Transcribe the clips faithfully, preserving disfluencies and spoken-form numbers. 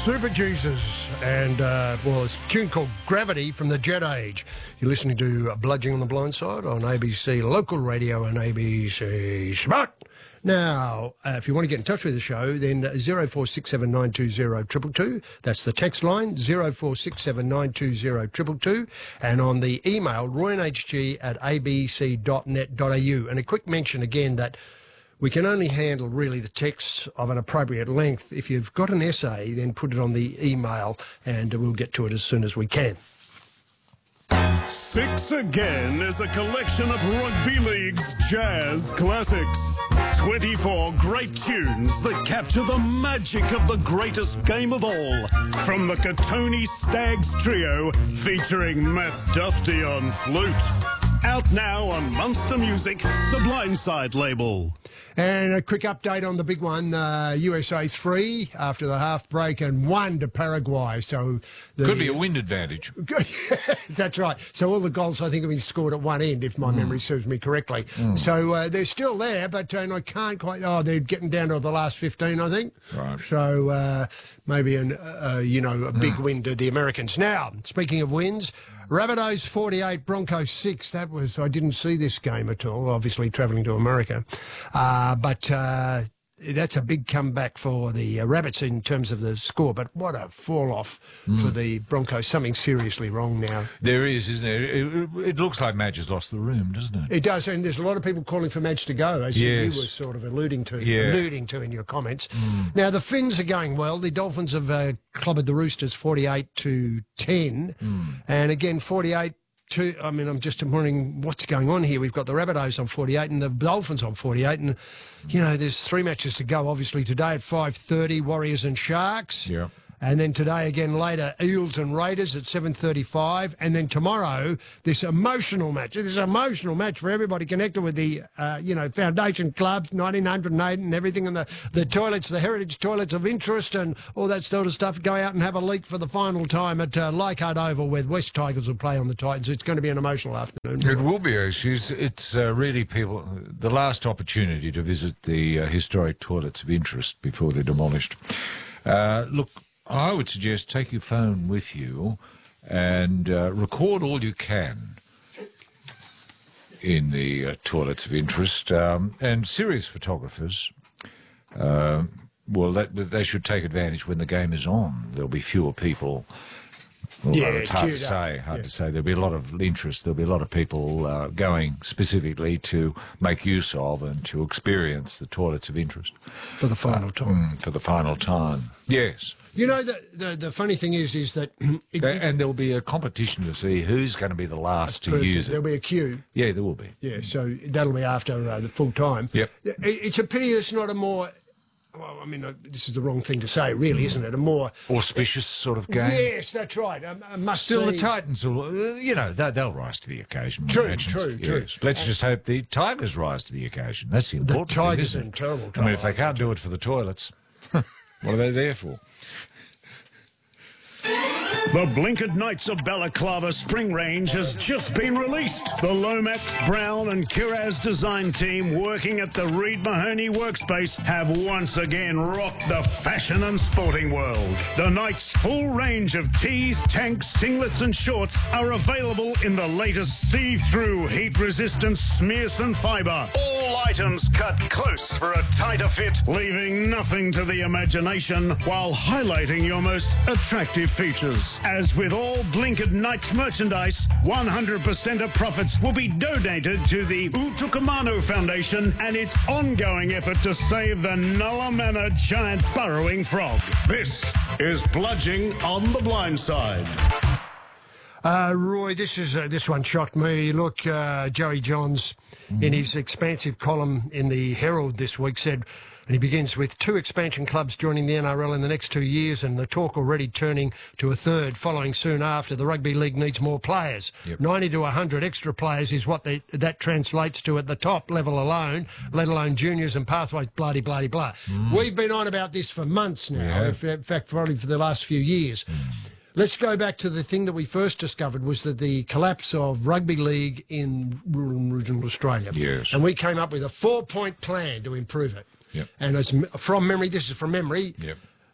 Super Jesus, and, uh, well, it's a tune called Gravity from the Jet Age. You're listening to Bludging on the Blind Side on A B C Local Radio and A B C Smart. Now, uh, if you want to get in touch with the show, then zero four six seven nine two zero two two two. That's the text line, zero four six seven nine two zero two two two. And on the email, roynhg at a b c dot net dot a u. And a quick mention again that we can only handle really the texts of an appropriate length. If you've got an essay, then put it on the email and we'll get to it as soon as we can. Six Again is a collection of Rugby League's jazz classics. twenty-four great tunes that capture the magic of the greatest game of all. From the Katoni Stags Trio, featuring Matt Duffty on flute. Out now on Munster Music, the Blindside label. And a quick update on the big one. Uh, U S A three after the half break and one to Paraguay. So the, Could be a wind advantage. That's right. So all the goals, I think, have been scored at one end, if my mm. memory serves me correctly. Mm. So uh, they're still there, but uh, and I can't quite... Oh, they're getting down to the last fifteen, I think. Right. So uh, maybe, an, uh, you know, a big mm. win to the Americans. Now, speaking of wins... Rabbitohs forty-eight, Broncos six. That was, I didn't see this game at all, obviously travelling to America. Uh, but uh, that's a big comeback for the uh, Rabbits in terms of the score. But what a fall-off mm. for the Broncos. Something seriously wrong now. There is, isn't it? It, it looks like Madge has lost the room, doesn't it? It does, and there's a lot of people calling for Madge to go, as yes. you were sort of alluding to, yeah. alluding to in your comments. Mm. Now, the Finns are going well. The Dolphins have uh, clubbed the Roosters forty-eight to ten. Mm. And again, forty-eight to, I mean, I'm just wondering what's going on here. We've got the Rabbitohs on forty-eight and the Dolphins on forty-eight. And, you know, there's three matches to go, obviously, today at five thirty, Warriors and Sharks. Yeah. And then today again later, Eels and Raiders at seven thirty-five. And then tomorrow, this emotional match. This emotional match for everybody connected with the, uh, you know, foundation clubs, nineteen oh eight and everything, and the, the toilets, the heritage toilets of interest and all that sort of stuff. Go out and have a leak for the final time at uh, Leichhardt Oval, where West Tigers will play on the Titans. It's going to be an emotional afternoon. It will be, actually. It's, it's uh, really people, the last opportunity to visit the uh, historic toilets of interest before they're demolished. Uh, look, I would suggest take your phone with you and uh, record all you can in the uh, toilets of interest. Um, and serious photographers, uh, well, that, they should take advantage when the game is on. There'll be fewer people. Although yeah, it's hard to say, hard yeah. to say. There'll be a lot of interest. There'll be a lot of people uh, going specifically to make use of and to experience the toilets of interest. For the final uh, time. Mm, for the final time, yes. You know, the, the the funny thing is, is that... It, and there'll be a competition to see who's going to be the last to person. use it. There'll be a queue. Yeah, there will be. Yeah, so that'll be after uh, the full time. Yep. It, it's a pity it's not a more... Well, I mean, uh, this is the wrong thing to say, really, mm. isn't it? A more... auspicious sort of game. Yes, that's right. Um, I must Still, see... the Titans will, uh, you know, they, they'll rise to the occasion. True, imagine. true, yes. true. Let's uh, just hope the Tigers rise to the occasion. That's the important the Tigers thing, in isn't it? terrible trouble. I mean, if they can't do it for the toilets, what are they there for? The Blinkered Knights of Balaclava Spring Range has just been released. The Lomax, Brown and Kiraz design team working at the Reed Mahoney workspace have once again rocked the fashion and sporting world. The Knights' full range of tees, tanks, singlets and shorts are available in the latest see-through heat-resistant Smearson fibre. All items cut close for a tighter fit, leaving nothing to the imagination while highlighting your most attractive features. As with all Blinkered Knights merchandise, one hundred percent of profits will be donated to the Utukamano Foundation and its ongoing effort to save the Nulla Manor giant burrowing frog. This is Bludging on the Blind Side. Uh, Roy, this is uh, this one shocked me. Look, uh, Joey Johns, mm. in his expansive column in the Herald this week, said, and he begins with two expansion clubs joining the N R L in the next two years and the talk already turning to a third following soon after. The Rugby League needs more players. Yep. ninety to one hundred extra players is what they, that translates to at the top level alone, let alone juniors and pathways, bloody, bloody, blah. Mm. We've been on about this for months now, yeah. if, in fact, probably for the last few years. Mm. Let's go back to the thing that we first discovered was that the collapse of rugby league in rural and regional Australia. Yes. And we came up with a four-point plan to improve it. Yep. And as from memory, this is from memory, yep.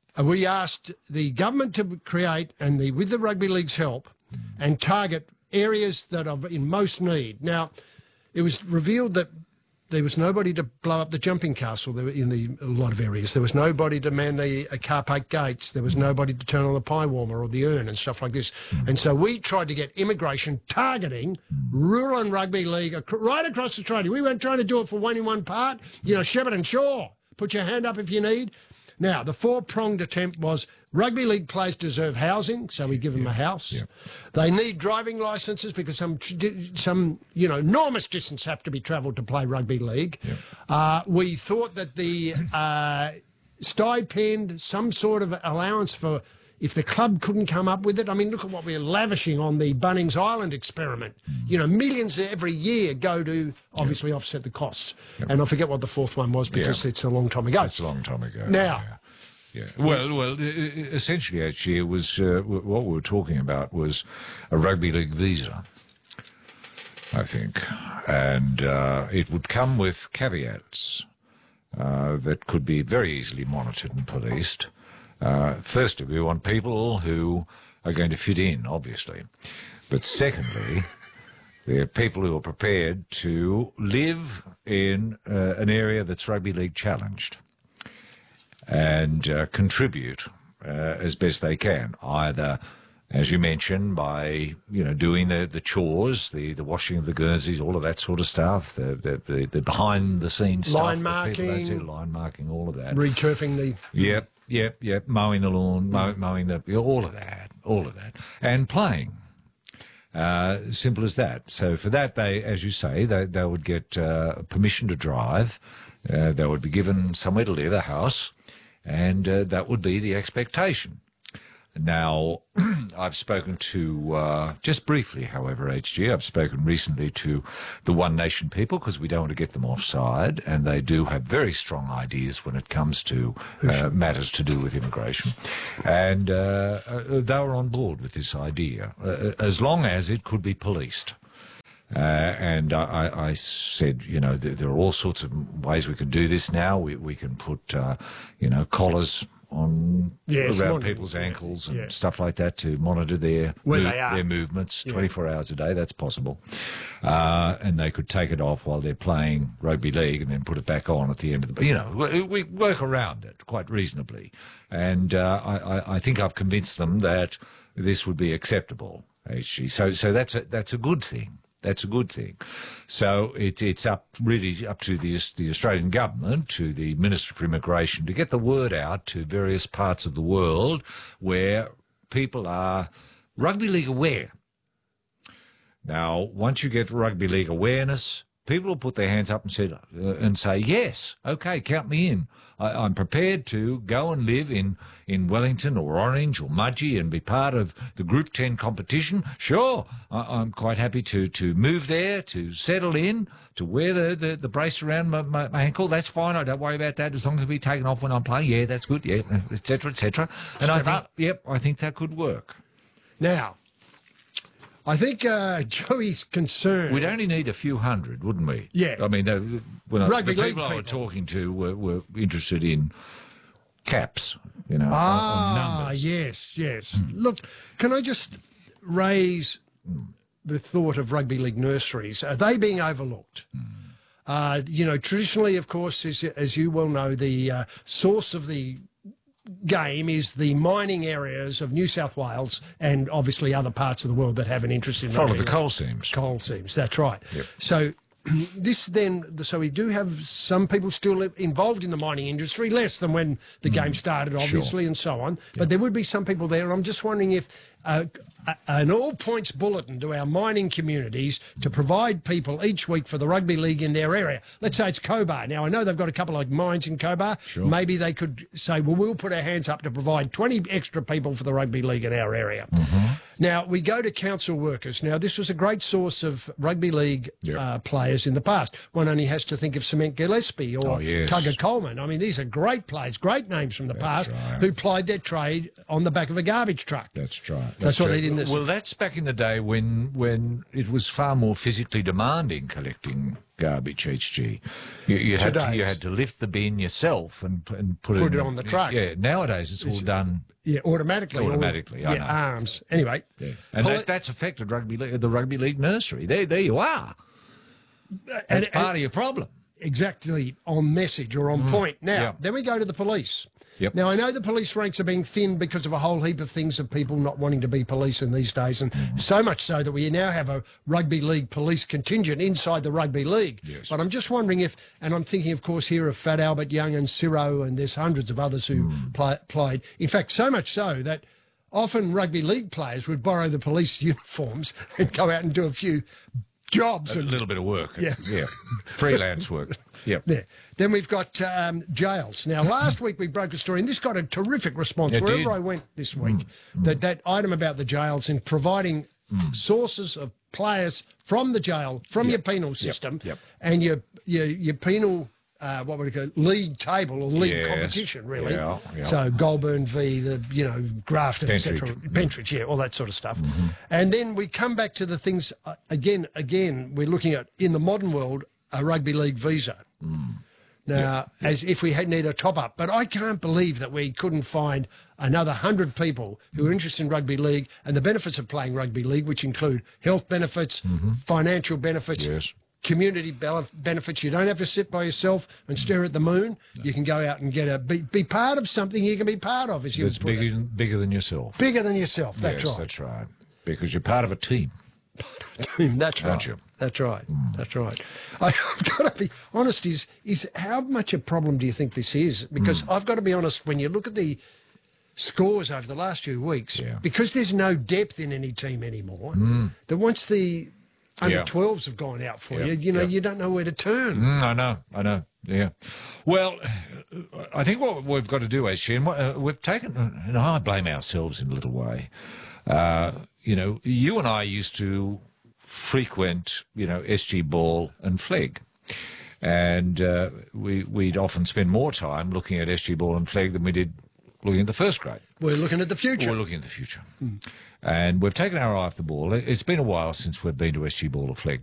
uh, we asked the government to create, and the with the rugby league's help, and target areas that are in most need. Now, it was revealed that there was nobody to blow up the jumping castle there in the, a lot of areas. There was nobody to man the uh, car park gates. There was nobody to turn on the pie warmer or the urn and stuff like this. And so we tried to get immigration targeting rural and rugby league ac- right across Australia. We weren't trying to do it for one in one part. You know, Shepparton, sure. Put your hand up if you need. Now, the four-pronged attempt was rugby league players deserve housing, so we give them a house. Yeah. They need driving licences because some, some you know, enormous distance have to be travelled to play rugby league. Yeah. Uh, we thought that the uh, stipend, some sort of allowance for if the club couldn't come up with it. I mean, look at what we're lavishing on the Bunnings Island experiment. Mm. You know, millions every year go to obviously yeah. offset the costs. Yeah. And I forget what the fourth one was because yeah. it's a long time ago. It's a long time ago. Now... Yeah. Yeah. Well, well. Essentially, actually, it was uh, what we were talking about was a rugby league visa, I think, and uh, it would come with caveats uh, that could be very easily monitored and policed. Uh, firstly, we want people who are going to fit in, obviously, but secondly, they're people who are prepared to live in uh, an area that's rugby league challenged. And uh, contribute uh, as best they can, either, as you mentioned, by you know doing the, the chores, the, the washing of the Guernseys, all of that sort of stuff, the the, the, the behind the scenes stuff, line marking, people, that's it, line marking, all of that, returfing the yep, yep, yep, mowing the lawn, mow, mowing the all of that, all of that, and playing. Uh, simple as that. So for that, they, as you say, they they would get uh, permission to drive. Uh, they would be given somewhere to live, a house. And uh, that would be the expectation. Now, I've spoken to, uh, just briefly, however, H G, I've spoken recently to the One Nation people because we don't want to get them offside, and they do have very strong ideas when it comes to uh, matters to do with immigration. And uh, uh, they were on board with this idea, uh, as long as it could be policed. Uh, and I, I said, you know, there, there are all sorts of ways we can do this now. We we can put, uh, you know, collars on yes, around people's ankles and yeah. stuff like that to monitor their Where they are. their movements yeah. twenty-four hours a day. That's possible. Uh, and they could take it off while they're playing rugby league and then put it back on at the end of the. You know, we, we work around it quite reasonably. And uh, I, I, I think I've convinced them that this would be acceptable. H G. So so that's a, that's a good thing. That's a good thing. So it, it's up really up to the, the Australian government, to the Minister for Immigration, to get the word out to various parts of the world where people are rugby league aware. Now, once you get rugby league awareness, people will put their hands up and, said, uh, and say, yes, okay, count me in. I, I'm prepared to go and live in, in Wellington or Orange or Mudgee and be part of the Group ten competition. Sure, I, I'm quite happy to, to move there, to settle in, to wear the, the, the brace around my, my, my ankle. That's fine. I don't worry about that as long as it be taken off when I'm playing. Yeah, that's good. Yeah, et cetera, et cetera. And Step I think, up. yep, I think that could work. Now, I think uh, Joey's concerned. We'd only need a few hundred, wouldn't we? Yeah. I mean, they, when I, Rugby the league people I were people. talking to were, were interested in caps, you know, Ah, on, on numbers. yes, yes. Mm. Look, can I just raise mm. the thought of rugby league nurseries? Are they being overlooked? Mm. Uh, you know, traditionally, of course, as, as you well know, the uh, source of the game is the mining areas of New South Wales and obviously other parts of the world that have an interest in Follow rugby the league. coal seams. Coal seams, that's right. Yep. So this then, so we do have some people still involved in the mining industry, less than when the mm. game started, obviously, sure. and so on. But yep. there would be some people there. I'm just wondering if uh, an all-points bulletin to our mining communities to provide people each week for the rugby league in their area. Let's say it's Cobar. Now, I know they've got a couple of mines in Cobar. Sure. Maybe they could say, well, we'll put our hands up to provide twenty extra people for the rugby league in our area. Mm-hmm. Now, we go to council workers. Now, this was a great source of rugby league yep. uh, players in the past. One only has to think of Cement Gillespie or oh, yes. Tugger Coleman. I mean, these are great players, great names from the That's past right. who plied their trade on the back of a garbage truck. That's right. That's, That's what true. they did in this. Well, that's back in the day when when it was far more physically demanding collecting garbage, H G. You, you, had, to, you had to lift the bin yourself and, and put, Put it, it in, on the truck. Yeah, nowadays it's all It's- done Yeah, automatically. automatically. All, I yeah, know. arms. Anyway. Yeah. And Poli- that, that's affected rugby league, the rugby league nursery. There, there you are. That's and- part and- of your problem. exactly on message or on point. Now, Yeah. then we go to the police. Yep. Now, I know the police ranks are being thinned because of a whole heap of things of people not wanting to be police in these days, and so much so that we now have a rugby league police contingent inside the rugby league. Yes. But I'm just wondering if, and I'm thinking, of course, here of Fat Albert Young and Ciro, and there's hundreds of others who play, played. In fact, so much so that often rugby league players would borrow the police uniforms and go out and do a few jobs. A and little bit of work. Yeah. yeah. Freelance work. Yep. There. Then we've got um, jails. Now, last week we broke a story, and this got a terrific response It wherever did. I went this week. That that item about the jails and providing sources of players from the jail, from your penal system, Yep. and your your your penal. Uh, what would it go? League table or league Yes. competition, really. Yeah, yeah. So Goulburn v the you know Grafton, et cetera. Pentridge. Pentridge, yeah, all that sort of stuff. Mm-hmm. And then we come back to the things uh, again. Again, we're looking at in the modern world a rugby league visa. Mm. Now, as if we had need a top up, but I can't believe that we couldn't find another hundred people who are interested in rugby league and the benefits of playing rugby league, which include health benefits, financial benefits, Yes. community bele- benefits. You don't have to sit by yourself and stare at the moon. You can go out and get a be, be part of something you can be part of, as you It's would put bigger, it. bigger than yourself. Bigger than yourself. That's yes, right. that's right. Because you're part of a team. That's right. Aren't you? That's right. That's right. I, I've got to be honest. Is is how much a problem do you think this is? Because I've got to be honest. When you look at the scores over the last few weeks, Yeah. because there's no depth in any team anymore, that once the under Yeah. twelves have gone out for Yeah. you, you know, Yeah. you don't know where to turn. Mm, I know, I know. Yeah. Well, I think what we've got to do, actually, and what, uh, we've taken, and I blame ourselves in a little way. Uh, you know, you and I used to frequent, you know, S G Ball and Flegg. And uh, we, we'd often spend more time looking at S G Ball and Flegg than we did looking at the first grade. We're looking at the future. We're looking at the future. And we've taken our eye off the ball. It's been a while since we've been to S G Ball or Flegg.